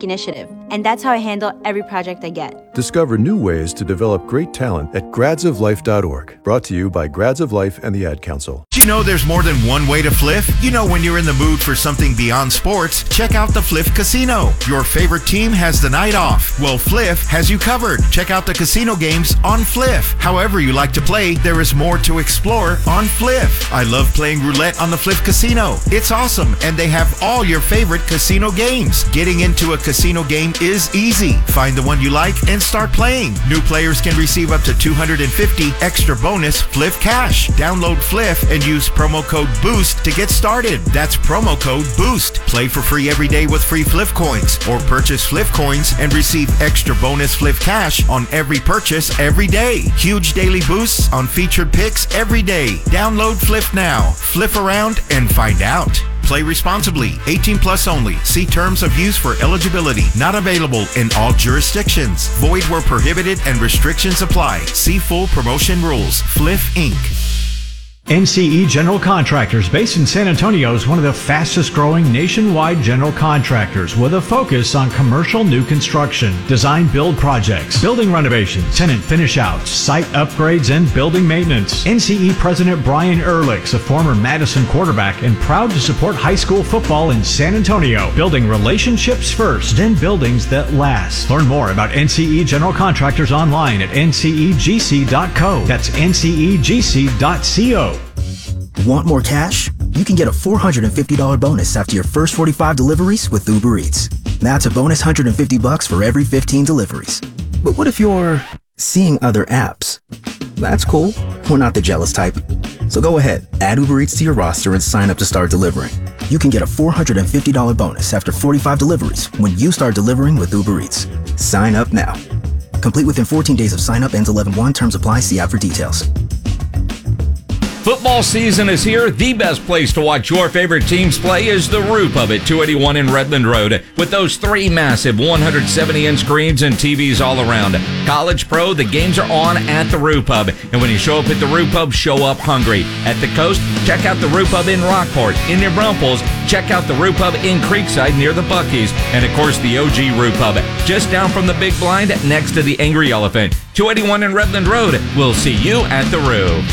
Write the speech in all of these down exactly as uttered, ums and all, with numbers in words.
unique initiative, and that's how I handle every project I get. Discover new ways to develop great talent at grads of life dot org. Brought to you by Grads of Life and the Ad Council. Do you know there's more than one way to Fliff? You know, when you're in the mood for something beyond sports, check out the Fliff Casino. Your favorite team has the night off. Well, Fliff has you covered. Check out the casino games on Fliff. However you like to play, there is more to explore on Fliff. I love playing roulette on the Fliff Casino. It's awesome, and they have all your favorite casino games. Getting into a casino game is easy. Find the one you like and start playing. New players can receive up to two hundred fifty extra bonus Fliff cash. Download Fliff and use promo code BOOST to get started. That's promo code BOOST. Play for free every day with free Fliff coins, or purchase Fliff coins and receive extra bonus Fliff cash on every purchase every day. Huge daily boosts on featured picks every day. Download Fliff now. Fliff around and find out. Play responsibly. eighteen plus only. See terms of use for eligibility. Not available in all jurisdictions. Void where prohibited and restrictions apply. See full promotion rules. Fliff Incorporated. N C E General Contractors, based in San Antonio, is one of the fastest growing nationwide general contractors with a focus on commercial new construction, design build projects, building renovations, tenant finish outs, site upgrades, and building maintenance. N C E President Brian Ehrlich's a former Madison quarterback and proud to support high school football in San Antonio, building relationships first and buildings that last. Learn more about N C E General Contractors online at N C E G C dot co. That's N C E G C dot co. Want more cash? You can get a four hundred fifty dollars bonus after your first forty-five deliveries with Uber Eats. That's a bonus one hundred fifty bucks for every fifteen deliveries. But what if you're seeing other apps? That's cool. We're not the jealous type. So go ahead, add Uber Eats to your roster and sign up to start delivering. You can get a four hundred fifty dollars bonus after forty-five deliveries when you start delivering with Uber Eats. Sign up now. Complete within fourteen days of sign up. Ends eleven one. Terms apply. See app for details. Football season is here. The best place to watch your favorite teams play is the Roo Pub at two eighty-one in Redland Road. With those three massive one hundred seventy inch screens and T Vs all around. College, pro, the games are on at the Roo Pub. And when you show up at the Roo Pub, show up hungry. At the coast, check out the Roo Pub in Rockport. In New Braunfels, check out the Roo Pub in Creekside near the Buc-ee's. And of course, the O G Roo Pub, just down from the Big Blind next to the Angry Elephant. two eighty-one in Redland Road. We'll see you at the Roo.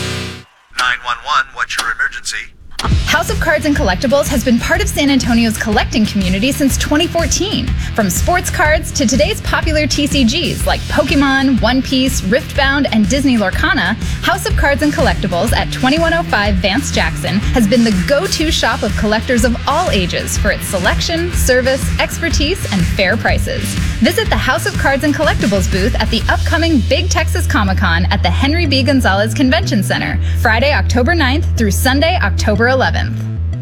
nine one one, what's your emergency? House of Cards and Collectibles has been part of San Antonio's collecting community since twenty fourteen. From sports cards to today's popular T C Gs like Pokemon, One Piece, Riftbound, and Disney Lorcana, House of Cards and Collectibles at twenty-one oh five Vance Jackson has been the go-to shop of collectors of all ages for its selection, service, expertise, and fair prices. Visit the House of Cards and Collectibles booth at the upcoming Big Texas Comic-Con at the Henry B. Gonzalez Convention Center, Friday, October ninth through Sunday, October eleventh.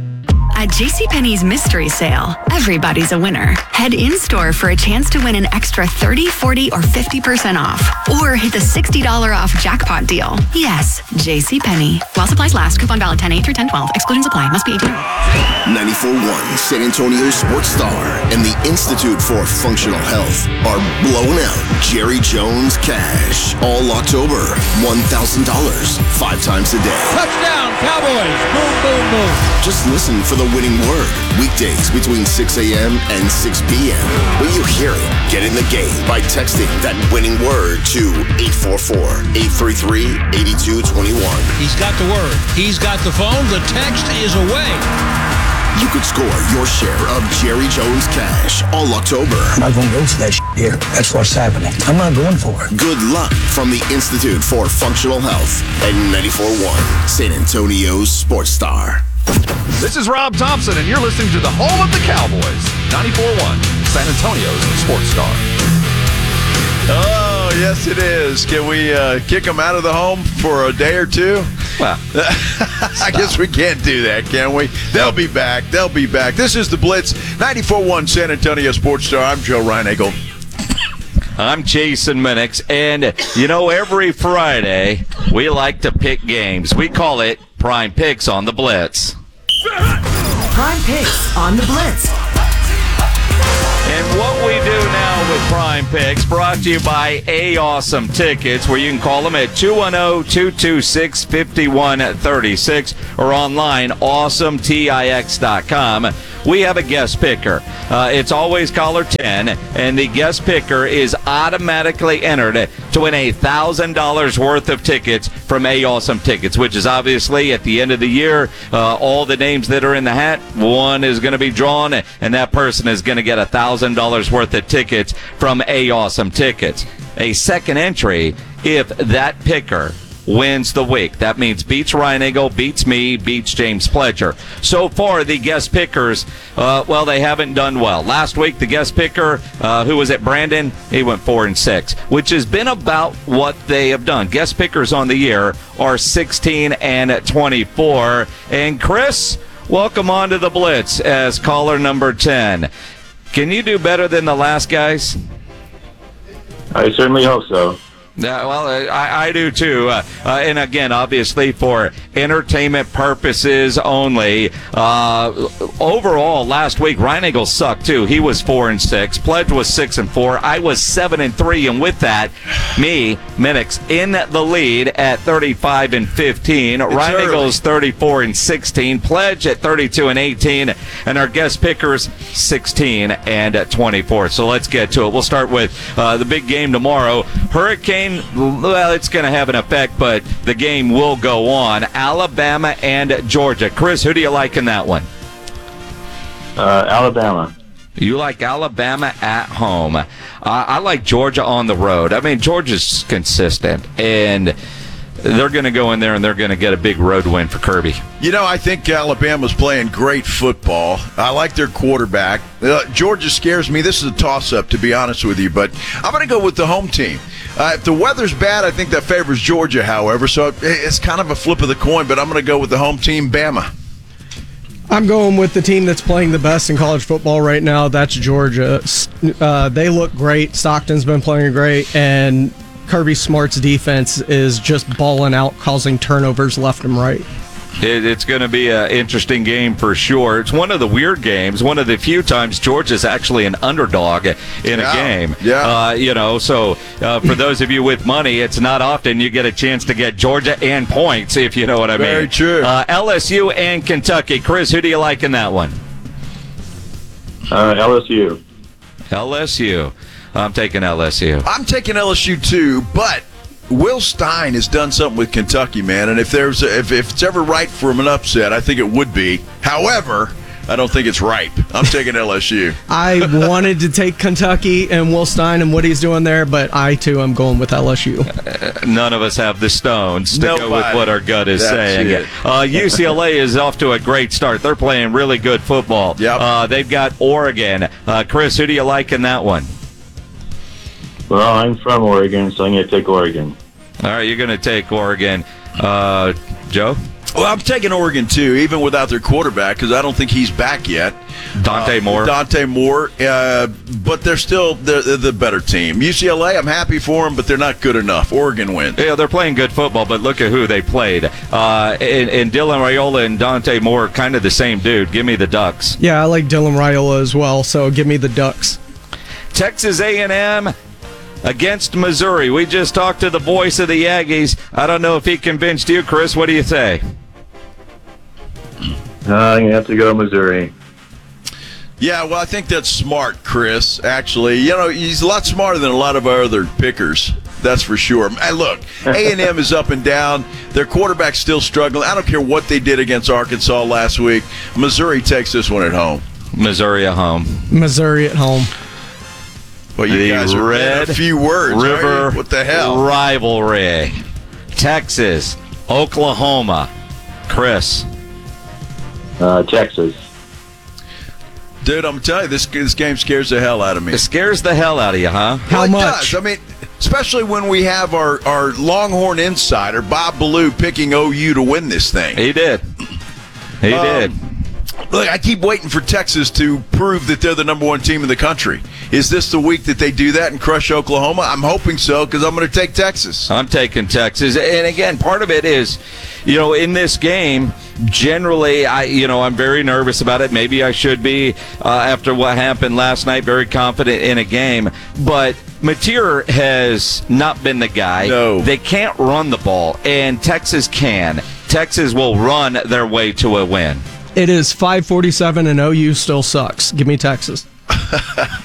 At JCPenney's Mystery Sale, everybody's a winner. Head in-store for a chance to win an extra thirty, forty, or fifty percent off. Or hit the sixty dollars off jackpot deal. Yes, JCPenney. While supplies last, coupon valid ten eight through ten twelve. Exclusions apply. Must be eighteen. ninety-four point one San Antonio Sports Star and the Institute for Functional Health are blowing out Jerry Jones cash all October. one thousand dollars, five times a day. Touchdown, Cowboys! Boom, boom, boom. Just listen for the winning word. Weekdays between six a.m. and six p.m. When you hear it, get in the game by texting that winning word to eight four four, eight three three, eight two two one. He's got the word. He's got the phone. The text is away. You could score your share of Jerry Jones cash all October. I'm not going to go for that shit here. That's what's happening. I'm not going for it. Good luck from the Institute for Functional Health at ninety-four point one San Antonio's Sports Star. This is Rob Thompson, and you're listening to the home of the Cowboys, ninety-four point one San Antonio's Sports Star. Oh, yes, it is. Can we uh, kick them out of the home for a day or two? Well, I guess we can't do that, can we? They'll be back. They'll be back. This is the Blitz, ninety-four point one San Antonio Sports Star. I'm Joe Reinagle. I'm Jason Minix, and you know, every Friday we like to pick games. We call it Prime Picks on the Blitz. Prime Picks on the Blitz. And what we do now with Prime Picks, brought to you by A Awesome Tickets, where you can call them at two one zero, two two six, five one three six or online, awesome tix dot com. we have a guest picker. Uh, it's always caller ten, and the guest picker is automatically entered to win a one thousand dollars worth of tickets from A Awesome Tickets, which is obviously at the end of the year, uh, all the names that are in the hat, one is going to be drawn, and that person is going to get one thousand dollars worth of tickets from A Awesome Tickets. A second entry if that picker wins the week. That means beats Ryan Eagle, beats me, beats James Pledger. So far, the guest pickers, uh, well, they haven't done well. Last week, the guest picker, uh, who was it, Brandon? He went four and six, which has been about what they have done. Guest pickers on the year are sixteen and twenty-four. And Chris, welcome on to the Blitz as caller number ten. Can you do better than the last guys? I certainly hope so. Yeah, well, I, I do too. Uh, uh, and again, obviously for entertainment purposes only. Uh, overall, last week, Ryan Eagle sucked too. He was four and six. Pledge was six and four. I was seven and three. And with that, me, Minix, in the lead at thirty-five and fifteen. It's Ryan early. Eagle's thirty-four and sixteen. Pledge at thirty-two and eighteen. And our guest pickers, sixteen and twenty-four. So let's get to it. We'll start with uh, the big game tomorrow. Hurricane. Well, it's going to have an effect, but the game will go on. Alabama and Georgia. Chris, who do you like in that one? Uh, Alabama. You like Alabama at home. Uh, I like Georgia on the road. I mean, Georgia's consistent, and they're going to go in there and they're going to get a big road win for Kirby. You know, I think Alabama's playing great football. I like their quarterback. Uh, Georgia scares me. This is a toss-up, to be honest with you, but I'm going to go with the home team. Uh, if the weather's bad, I think that favors Georgia, however, so it's kind of a flip of the coin, but I'm going to go with the home team, Bama. I'm going with the team that's playing the best in college football right now. That's Georgia. Uh, they look great. Stockton's been playing great, and Kirby Smart's defense is just balling out, causing turnovers left and right. It, it's going to be an interesting game for sure. It's one of the weird games, one of the few times Georgia's actually an underdog in yeah. a game. Yeah. Uh, you know, so uh, for those of you with money, it's not often you get a chance to get Georgia and points, if you know what I mean. Very true. Uh, L S U and Kentucky. Chris, who do you like in that one? Uh, L S U. L S U. I'm taking L S U. I'm taking L S U too, but Will Stein has done something with Kentucky, man, and if there's a, if, if it's ever right for him an upset, I think it would be. However, I don't think it's right. I'm taking L S U. I wanted to take Kentucky and Will Stein and what he's doing there, but I, too, am going with L S U. Uh, none of us have the stones to Nobody. go with what our gut is That's saying. Uh, U C L A is off to a great start. They're playing really good football. Yep. Uh, they've got Oregon. Uh, Chris, who do you like in that one? Well, I'm from Oregon, so I'm going to take Oregon. All right, you're going to take Oregon. Uh, Joe? Well, I'm taking Oregon, too, even without their quarterback, because I don't think he's back yet. Dante uh, Moore. Dante Moore. Uh, but they're still they're, they're the better team. U C L A, I'm happy for them, but they're not good enough. Oregon wins. Yeah, they're playing good football, but look at who they played. Uh, and, and Dylan Raiola and Dante Moore, kind of the same dude. Give me the Ducks. Yeah, I like Dylan Raiola as well, so give me the Ducks. Texas A and M against Missouri. We just talked to the voice of the Aggies. I don't know if he convinced you, Chris. What do you say? Uh, I'm going to have to go Missouri. Yeah, well, I think that's smart, Chris, actually. You know, he's a lot smarter than a lot of our other pickers. That's for sure. Hey, look, A and M is up and down. Their quarterback's still struggling. I don't care what they did against Arkansas last week. Missouri takes this one at home. Missouri at home. Missouri at home. Well, you the guys are Red a few words. River what the hell? rivalry. Texas, Oklahoma. Chris. Uh, Texas. Dude, I'm telling you, this this game scares the hell out of me. It scares the hell out of you, huh? How well, it much? Does. I mean, especially when we have our, our Longhorn insider, Bob Ballou, picking O U to win this thing. He did. He um, did. Look, I keep waiting for Texas to prove that they're the number one team in the country. Is this the week that they do that and crush Oklahoma? I'm hoping so, because I'm going to take Texas. I'm taking Texas. And again, part of it is, you know, in this game, generally, I, you know, I'm very nervous about it. Maybe I should be uh, after what happened last night, very confident in a game. But Mateer has not been the guy. No. They can't run the ball, and Texas can. Texas will run their way to a win. It is five forty-seven and O U still sucks. Give me Texas.